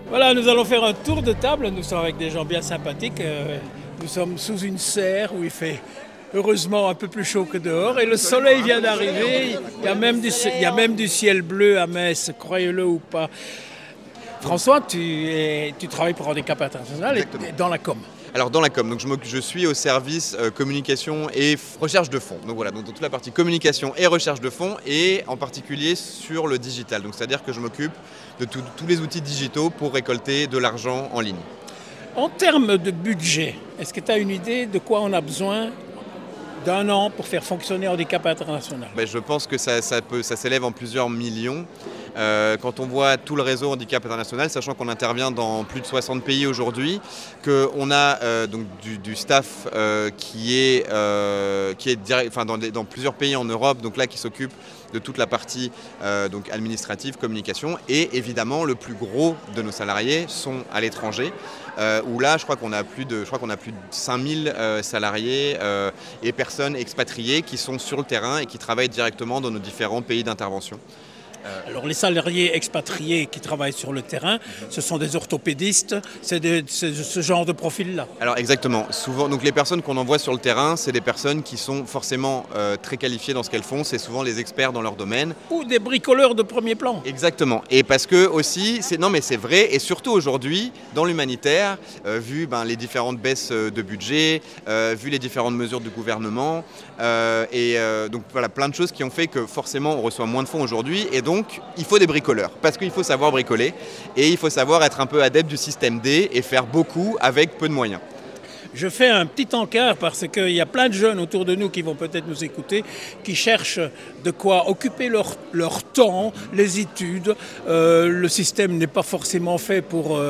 Voilà, nous allons faire un tour de table. Nous sommes avec des gens bien sympathiques. Nous sommes sous une serre où il fait heureusement un peu plus chaud que dehors. Et le soleil vient d'arriver. Il y a même du ciel bleu à Metz, croyez-le ou pas. François, tu travailles pour Handicap International et dans la com. Alors dans la com, donc je suis au service communication et recherche de fonds. Donc voilà, donc dans toute la partie communication et recherche de fonds et en particulier sur le digital. Donc c'est-à-dire que je m'occupe de tous les outils digitaux pour récolter de l'argent en ligne. En termes de budget, est-ce que tu as une idée de quoi on a besoin d'un an pour faire fonctionner Handicap International? Je pense que ça s'élève en plusieurs millions. Quand on voit tout le réseau Handicap International, sachant qu'on intervient dans plus de 60 pays aujourd'hui, qu'on a donc du staff qui est dans plusieurs pays en Europe, donc là qui s'occupe de toute la partie donc administrative, communication, et évidemment le plus gros de nos salariés sont à l'étranger, où là je crois qu'on a plus de 5000 salariés et personnes expatriées qui sont sur le terrain et qui travaillent directement dans nos différents pays d'intervention. Alors les salariés expatriés qui travaillent sur le terrain, ce sont des orthopédistes, c'est ce genre de profil-là. Alors exactement, souvent donc les personnes qu'on envoie sur le terrain, c'est des personnes qui sont forcément très qualifiées dans ce qu'elles font, c'est souvent les experts dans leur domaine. Ou des bricoleurs de premier plan. Exactement, et parce que aussi, c'est vrai, et surtout aujourd'hui, dans l'humanitaire, vu les différentes baisses de budget, vu les différentes mesures du gouvernement, donc voilà, plein de choses qui ont fait que forcément on reçoit moins de fonds aujourd'hui, et donc il faut des bricoleurs, parce qu'il faut savoir bricoler et il faut savoir être un peu adepte du système D et faire beaucoup avec peu de moyens. Je fais un petit encart parce qu'il y a plein de jeunes autour de nous qui vont peut-être nous écouter, qui cherchent de quoi occuper leur temps, les études. Le système n'est pas forcément fait pour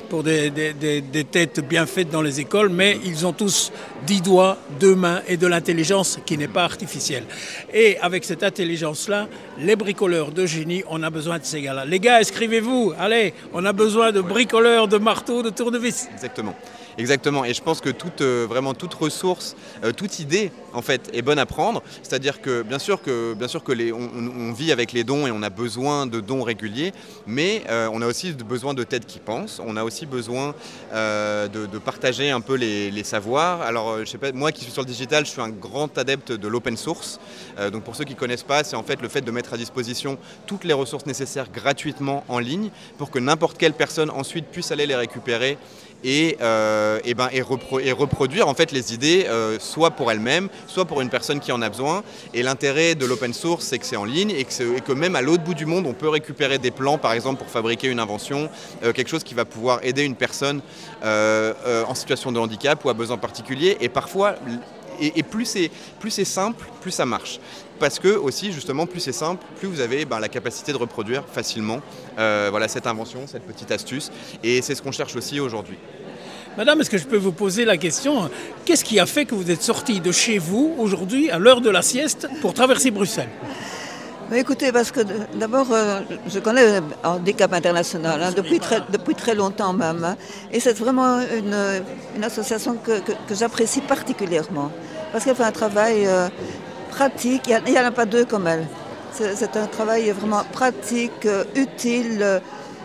des têtes bien faites dans les écoles, mais ils ont tous 10 doigts, 2 mains et de l'intelligence qui n'est pas artificielle. Et avec cette intelligence-là, les bricoleurs de génie, on a besoin de ces gars-là. Les gars, inscrivez-vous, allez, on a besoin de bricoleurs, de marteaux, de tournevis. Exactement, et je pense que toute ressource, toute idée en fait est bonne à prendre. C'est-à-dire que bien sûr que on vit avec les dons et on a besoin de dons réguliers, mais on a aussi besoin de têtes qui pensent. On a aussi besoin de partager un peu les savoirs. Alors je sais pas, moi qui suis sur le digital, je suis un grand adepte de l'open source. Donc pour ceux qui ne connaissent pas, c'est en fait le fait de mettre à disposition toutes les ressources nécessaires gratuitement en ligne pour que n'importe quelle personne ensuite puisse aller les récupérer et reproduire en fait les idées soit pour elle-même, soit pour une personne qui en a besoin. Et l'intérêt de l'open source, c'est que c'est en ligne et que même à l'autre bout du monde, on peut récupérer des plans, par exemple, pour fabriquer une invention, quelque chose qui va pouvoir aider une personne en situation de handicap ou à besoin particulier. Et parfois, plus c'est simple, plus ça marche. Parce que aussi, justement, plus c'est simple, plus vous avez la capacité de reproduire facilement cette invention, cette petite astuce. Et c'est ce qu'on cherche aussi aujourd'hui. Madame, est-ce que je peux vous poser la question, qu'est-ce qui a fait que vous êtes sortie de chez vous aujourd'hui, à l'heure de la sieste, pour traverser Bruxelles ? Écoutez, parce que d'abord, je connais Handicap International depuis très longtemps même. Et c'est vraiment une association que j'apprécie particulièrement. Parce qu'elle fait un travail pratique, il n'y en a pas deux comme elle. C'est un travail vraiment pratique, utile,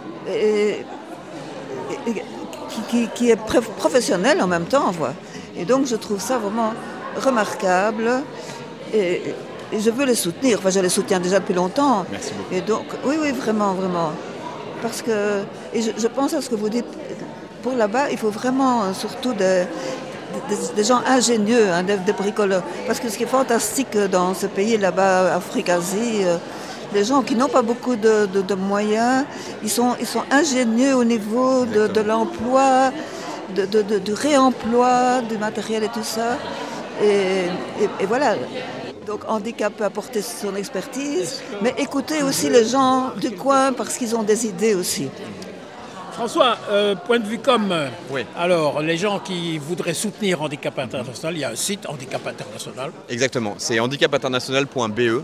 qui est professionnel en même temps. Et donc je trouve ça vraiment remarquable. Et je veux les soutenir. Enfin, je les soutiens déjà depuis longtemps. Merci beaucoup. Et donc, oui, vraiment. Parce que, et je pense à ce que vous dites, pour là-bas, il faut vraiment surtout des gens ingénieux, des bricoleurs. Parce que ce qui est fantastique dans ce pays là-bas, Afrique-Asie, les gens qui n'ont pas beaucoup de moyens, ils sont ingénieux au niveau de l'emploi, du réemploi du matériel et tout ça. Et voilà. Donc Handicap peut apporter son expertise, mais écoutez aussi les gens du coin parce qu'ils ont des idées aussi. François, point de vue com, oui. Alors les gens qui voudraient soutenir Handicap International, il y a un site Handicap International. Exactement, c'est handicapatinternational.be.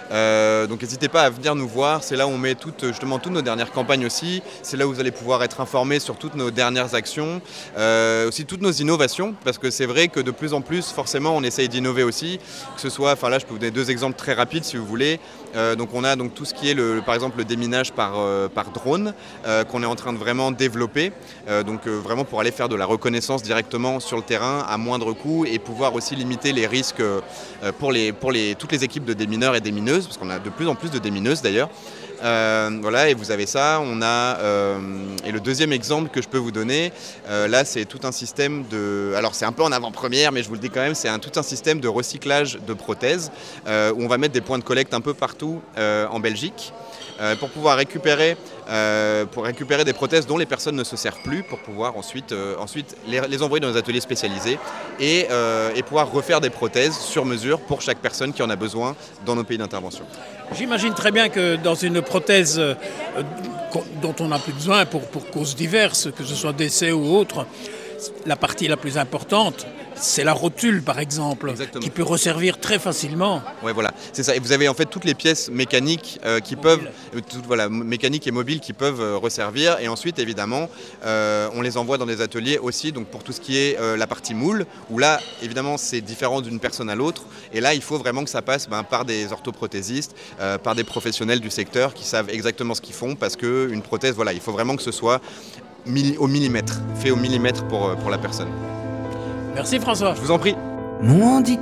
Donc n'hésitez pas à venir nous voir, c'est là où on met toutes nos dernières campagnes aussi, c'est là où vous allez pouvoir être informés sur toutes nos dernières actions, aussi toutes nos innovations, parce que c'est vrai que de plus en plus, forcément, on essaye d'innover aussi, que ce soit, enfin là je peux vous donner 2 exemples très rapides si vous voulez. Donc on a donc tout ce qui est par exemple le déminage par drone qu'on est en train de vraiment développer, vraiment pour aller faire de la reconnaissance directement sur le terrain à moindre coût et pouvoir aussi limiter les risques pour toutes les équipes de démineurs et démineuses, parce qu'on a de plus en plus de démineuses d'ailleurs. Voilà, et vous avez ça. Et le deuxième exemple que je peux vous donner, là c'est tout un système alors c'est un peu en avant-première, mais je vous le dis quand même, c'est tout un système de recyclage de prothèses où on va mettre des points de collecte un peu partout en Belgique pour pouvoir récupérer des prothèses dont les personnes ne se servent plus, pour pouvoir ensuite les envoyer dans des ateliers spécialisés et pouvoir refaire des prothèses sur mesure pour chaque personne qui en a besoin dans nos pays d'intervention. J'imagine très bien que dans une prothèse dont on n'a plus besoin pour causes diverses, que ce soit décès ou autre, la partie la plus importante, c'est la rotule par exemple. Exactement. Qui peut resservir très facilement. Ouais, voilà, c'est ça. Et vous avez en fait toutes les pièces mécaniques mécaniques et mobiles qui peuvent resservir. Et ensuite, évidemment, on les envoie dans des ateliers aussi, donc pour tout ce qui est la partie moule, où là, évidemment, c'est différent d'une personne à l'autre. Et là, il faut vraiment que ça passe par des orthoprothésistes, par des professionnels du secteur qui savent exactement ce qu'ils font, parce qu'une prothèse, voilà, il faut vraiment que ce soit au millimètre, fait au millimètre pour la personne. Merci François. Je vous en prie. Mon handicap.